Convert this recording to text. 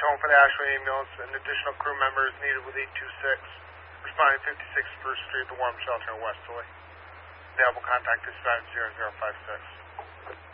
home for the Ashland ambulance. An additional crew member is needed with 826. Responding 56 First Street, the Warm Shelter in Westerly. Available contact is 50056.